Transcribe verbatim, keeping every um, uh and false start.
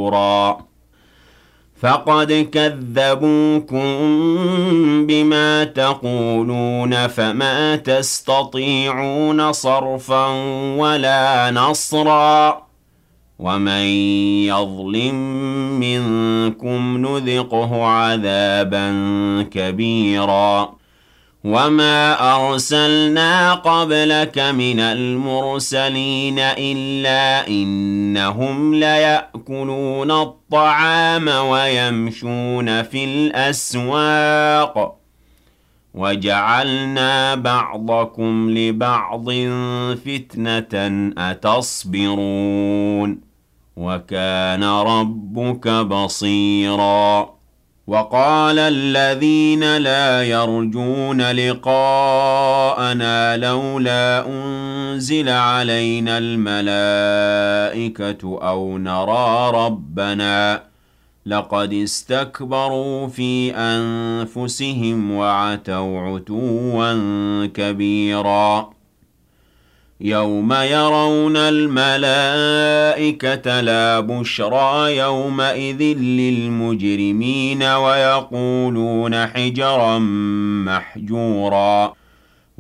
نُفُورًا فَقَدْ كَذَّبُوكُم بِمَا تَقُولُونَ فَمَا تَسْتَطِيعُونَ صَرْفًا وَلَا نَصْرًا وَمَن يَظْلِم مِّنكُمْ نُذِقْهُ عَذَابًا كَبِيرًا وَمَا أَرْسَلْنَا قَبْلَكَ مِنَ الْمُرْسَلِينَ إِلَّا إِنَّهُمْ لَيَأْكُلُونَ الطَّعَامَ وَيَمْشُونَ فِي الْأَسْوَاقِ وَجَعَلْنَا بَعْضَكُمْ لِبَعْضٍ فِتْنَةً أَتَصْبِرُونَ وَكَانَ رَبُّكَ بَصِيرًا وَقَالَ الَّذِينَ لَا يَرْجُونَ لِقَاءَنَا لَوْلَا أُنزِلَ عَلَيْنَا الْمَلَائِكَةُ أَوْ نَرَىٰ رَبَّنَا لَقَدِ اسْتَكْبَرُوا فِي أَنفُسِهِمْ وَعَتَوْا عُتُوًّا كَبِيرًا يَوْمَ يَرَوْنَ الْمَلَائِكَةَ لَا بُشْرَىٰ يَوْمَئِذٍ لِّلْمُجْرِمِينَ وَيَقُولُونَ حِجْرًا مَّحْجُورًا